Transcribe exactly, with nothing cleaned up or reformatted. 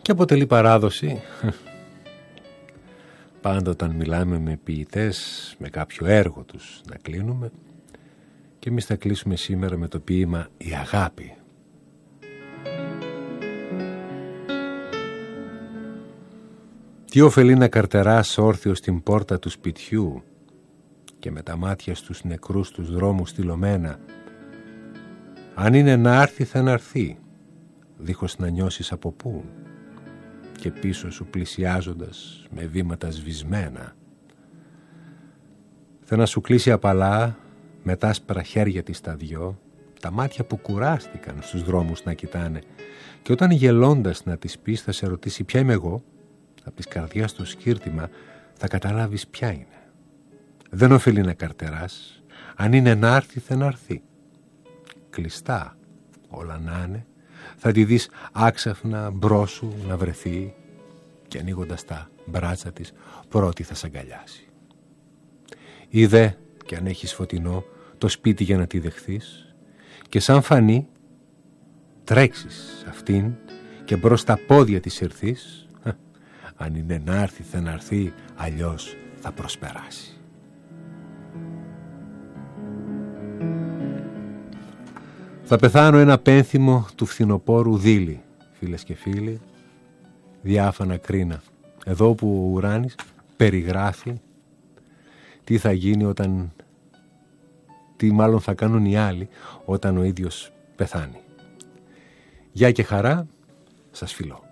Και αποτελεί παράδοση πάντα όταν μιλάμε με ποιητές, με κάποιο έργο τους να κλείνουμε, και εμείς θα κλείσουμε σήμερα με το ποίημα «Η αγάπη». Τι ωφελεί να καρτεράς όρθιος στην πόρτα του σπιτιού και με τα μάτια στους νεκρούς τους δρόμους στυλωμένα. Αν είναι να έρθει θα έρθει, δίχως να νιώσεις από πού, και πίσω σου πλησιάζοντας με βήματα σβησμένα. Θα να σου κλείσει απαλά με τ' άσπρα χέρια της τα δυο, τα μάτια που κουράστηκαν στους δρόμους να κοιτάνε, και όταν γελώντας να της πεις θα σε ρωτήσει ποια είμαι εγώ, απ' της καρδιάς το σκύρτημα θα καταλάβεις ποια είναι. Δεν ωφελεί να καρτεράς, αν είναι να έρθει θα να έρθει. Κλειστά όλα να είναι, θα τη δεις άξαφνα μπρος σου να βρεθεί, και ανοίγοντας τα μπράτσα της πρώτη θα σ' αγκαλιάσει. Είδε, και αν έχεις φωτεινό, το σπίτι για να τη δεχθείς, και σαν φανεί τρέξεις αυτήν και μπρος στα πόδια της ηρθείς. Αν είναι να έρθει θα να έρθει, αλλιώς θα προσπεράσει. Θα πεθάνω ένα πένθυμο του φθινοπόρου δίλη, φίλες και φίλοι, διάφανα κρίνα. Εδώ που ο ουράνης περιγράφει τι θα γίνει όταν, τι μάλλον θα κάνουν οι άλλοι όταν ο ίδιος πεθάνει. Γεια και χαρά, σας φιλώ.